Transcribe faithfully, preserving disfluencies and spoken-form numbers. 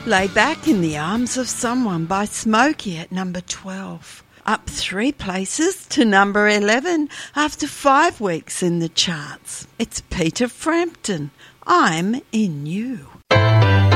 Lay Back in the Arms of Someone by Smokey at number twelve. Up three places to number eleven after five weeks in the charts. It's Peter Frampton, I'm in You.